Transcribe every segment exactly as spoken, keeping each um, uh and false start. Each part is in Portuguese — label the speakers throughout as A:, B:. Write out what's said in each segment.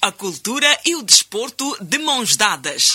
A: A cultura e o desporto de mãos dadas.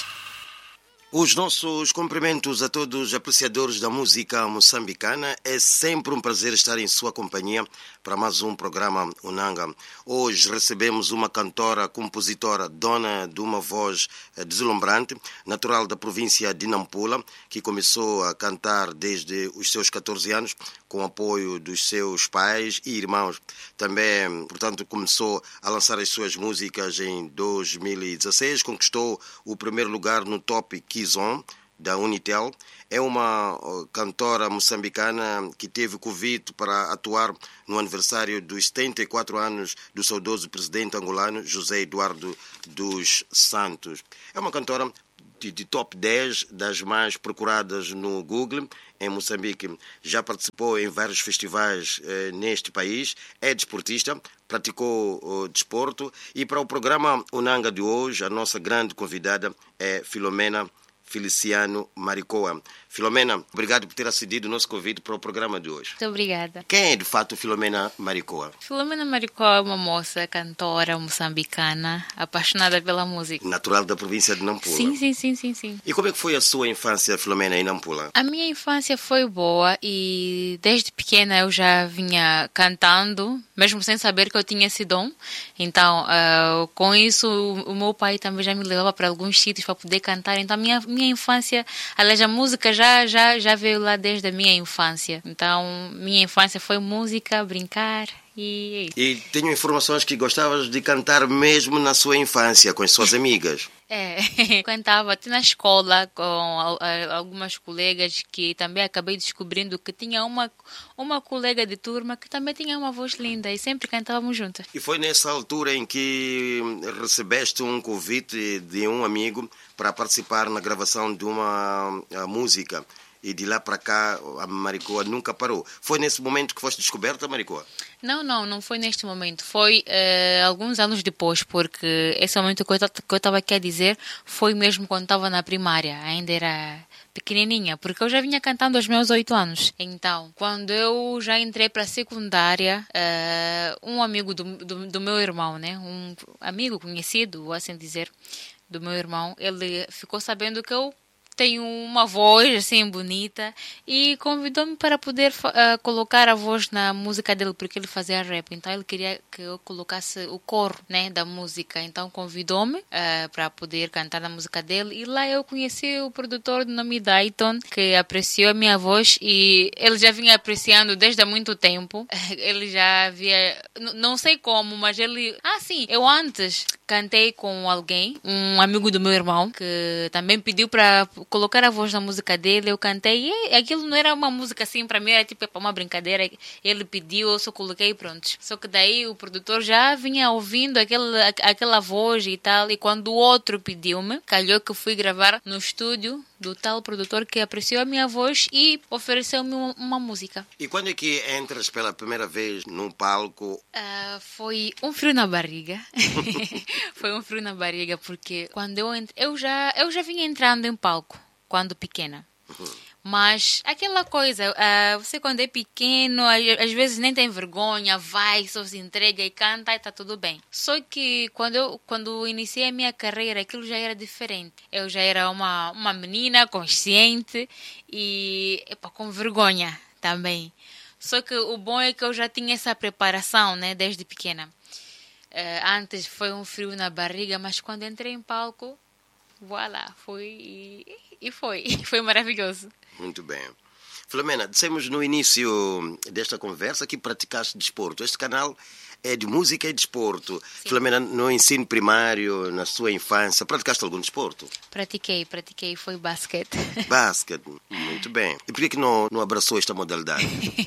B: Os nossos cumprimentos a todos os apreciadores da música moçambicana. É sempre um prazer estar em sua companhia para mais um programa Unanga. Hoje recebemos uma cantora, compositora, dona de uma voz deslumbrante, natural da província de Nampula, que começou a cantar desde os seus catorze anos, com apoio dos seus pais e irmãos. Também, portanto, começou a lançar as suas músicas em dois mil e dezesseis, conquistou o primeiro lugar no Top Kizom da Unitel. É uma cantora moçambicana que teve convite para atuar no aniversário dos setenta e quatro anos do saudoso presidente angolano José Eduardo dos Santos. É uma cantora de, de top dez das mais procuradas no Google em Moçambique. Já participou em vários festivais eh, neste país. É desportista, praticou o desporto, e para o programa Unanga de hoje a nossa grande convidada é Filomena Feliciano Maricoa. Filomena, obrigado por ter acedido o nosso convite para o programa de hoje.
C: Muito obrigada.
B: Quem é de fato Filomena Maricoa?
C: Filomena Maricoa é uma moça, cantora moçambicana, apaixonada pela música.
B: Natural da província de Nampula.
C: Sim, sim, sim, sim, sim.
B: E como é que foi a sua infância, Filomena, em Nampula?
C: A minha infância foi boa e desde pequena eu já vinha cantando, mesmo sem saber que eu tinha esse dom. Então, uh, com isso, o meu pai também já me levava para alguns sítios para poder cantar. Então, a minha, minha infância, aliás, a música já Já, já veio lá desde a minha infância. Então, minha infância foi música, brincar e é isso.
B: E tenho informações que gostavas de cantar mesmo na sua infância, com as suas amigas.
C: É, cantava até na escola com algumas colegas, que também acabei descobrindo que tinha uma, uma colega de turma que também tinha uma voz linda e sempre cantávamos juntas.
B: E foi nessa altura em que recebeste um convite de um amigo para participar na gravação de uma música. E de lá para cá a Maricoa nunca parou. Foi nesse momento que foste descoberta, Maricoa?
C: Não, não, não foi neste momento. Foi uh, alguns anos depois, porque esse momento que eu estava aqui a dizer foi mesmo quando estava na primária. Ainda era pequenininha, porque eu já vinha cantando aos meus oito anos. Então, quando eu já entrei para a secundária, uh, um amigo do, do, do meu irmão, né, um amigo conhecido, assim dizer, do meu irmão, ele ficou sabendo que eu tenho uma voz assim bonita e convidou-me para poder uh, colocar a voz na música dele, porque ele fazia rap. Então ele queria que eu colocasse o coro, né, da música. Então convidou-me uh, para poder cantar na música dele, e lá eu conheci o produtor de nome Dayton, que apreciou a minha voz, e ele já vinha apreciando desde há muito tempo. Ele já havia, não sei como, mas ele... Ah, sim, eu antes cantei com alguém, um amigo do meu irmão, que também pediu para colocar a voz na música dele. Eu cantei e aquilo não era uma música assim, para mim era tipo uma brincadeira. Ele pediu, eu só coloquei e pronto. Só que daí o produtor já vinha ouvindo aquele, aquela voz e tal, e quando o outro pediu-me, calhou que eu fui gravar no estúdio do tal produtor que apreciou a minha voz e ofereceu-me uma, uma música.
B: E quando é que entras pela primeira vez num palco?
C: Uh, foi um frio na barriga. Foi um frio na barriga, porque quando eu entrei, eu já, eu já vinha entrando em palco quando pequena. Uhum. Mas aquela coisa, uh, você quando é pequeno, às vezes nem tem vergonha, vai, só se entrega e canta e está tudo bem. Só que quando eu quando iniciei a minha carreira, aquilo já era diferente. Eu já era uma, uma menina consciente e epa, com vergonha também. Só que o bom é que eu já tinha essa preparação, né, desde pequena. Uh, antes foi um frio na barriga, mas quando entrei em palco, voilà, foi e, e foi. Foi maravilhoso.
B: Muito bem. Filomena, dissemos no início desta conversa que praticaste desporto. Este canal é de música e desporto. Sim. Filomena, no ensino primário, na sua infância, praticaste algum desporto?
C: Pratiquei, pratiquei. Foi basquete.
B: Basquete, muito bem. E por que que não, não abraçou esta modalidade?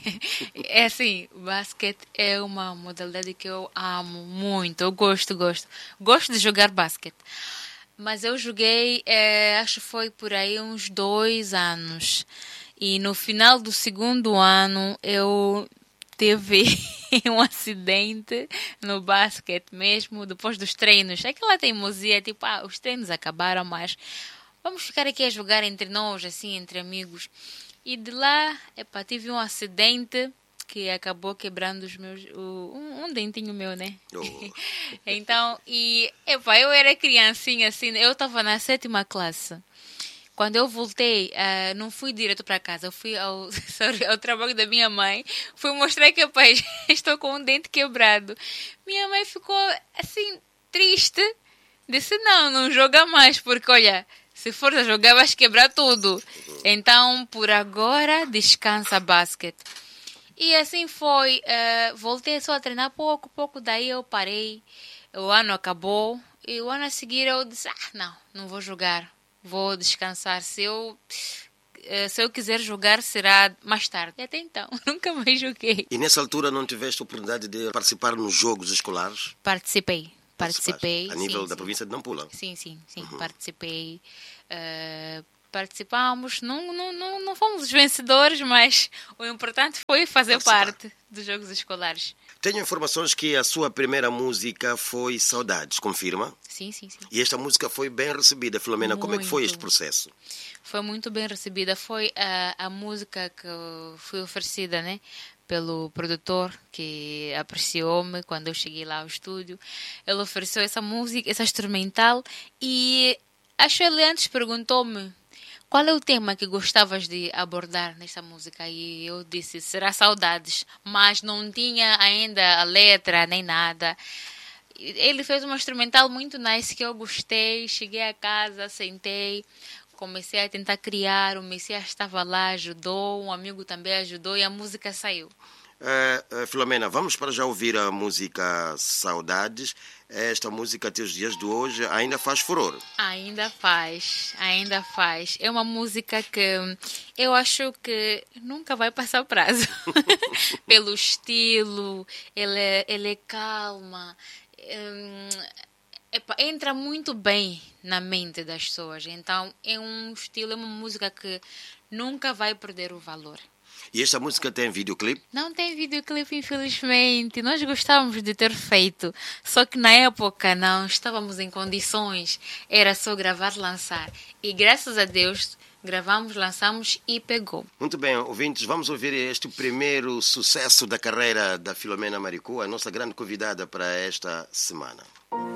C: É assim, basquete é uma modalidade que eu amo muito. Eu gosto, gosto. Gosto de jogar basquete. Mas eu joguei, é, acho que foi por aí uns dois anos. E no final do segundo ano, eu tive um acidente no basquete mesmo, depois dos treinos. Aquela teimosia, tipo, ah, os treinos acabaram, mas vamos ficar aqui a jogar entre nós, assim, entre amigos. E de lá, epa, tive um acidente que acabou quebrando os meus, o, um, um dentinho meu, né?
B: Oh.
C: Então, e epa, eu era criancinha assim, eu estava na sétima classe. Quando eu voltei, uh, não fui direto para casa, eu fui ao, sorry, ao trabalho da minha mãe, fui mostrar que, pai, estou com um dente quebrado. Minha mãe ficou assim, triste, disse, não, não joga mais, porque olha, se for a jogar vais quebrar tudo. Então, por agora, descansa basquete. E assim foi, uh, voltei só a treinar pouco, pouco, daí eu parei, o ano acabou, e o ano a seguir eu disse, ah, não, não vou jogar. Vou descansar. Se eu, se eu quiser jogar, será mais tarde. E até então, nunca mais joguei.
B: E nessa altura não tiveste a oportunidade de participar nos jogos escolares?
C: Participei. Participei.
B: A nível
C: sim,
B: da
C: sim.
B: província de Nampula?
C: Sim, sim, sim.
B: Uhum.
C: Participei. Uh, participamos. Não, não, não, não fomos os vencedores, mas o importante foi fazer
B: Participar.
C: parte dos jogos escolares.
B: Tenho informações que a sua primeira música foi Saudades, confirma?
C: Sim, sim, sim.
B: E esta música foi bem recebida, Filomena.
C: Muito.
B: Como é que foi este processo?
C: Foi muito bem recebida. Foi a, a música que foi oferecida, né, pelo produtor, que apreciou-me quando eu cheguei lá ao estúdio. Ele ofereceu essa música, essa instrumental, e acho ele antes perguntou-me qual é o tema que gostavas de abordar nessa música? E eu disse, será Saudades, mas não tinha ainda a letra nem nada. Ele fez uma instrumental muito nice que eu gostei, cheguei a casa, sentei, comecei a tentar criar, o Messias estava lá, ajudou, um amigo também ajudou e a música saiu.
B: Uh, uh, Filomena, vamos para já ouvir a música Saudades. Esta música até os dias de hoje ainda faz furor.
C: Ainda faz, ainda faz. É uma música que eu acho que nunca vai passar o prazo. Pelo estilo, ele é, ele é calma. Hum, epa, entra muito bem na mente das pessoas. Então, é um estilo, é uma música que nunca vai perder o valor.
B: E esta música tem videoclipe?
C: Não tem videoclipe, infelizmente. Nós gostávamos de ter feito. Só que na época não estávamos em condições. Era só gravar e lançar. E graças a Deus, gravamos, lançamos e pegou.
B: Muito bem, ouvintes, vamos ouvir este primeiro sucesso da carreira da Filomena Maricu, a nossa grande convidada para esta semana.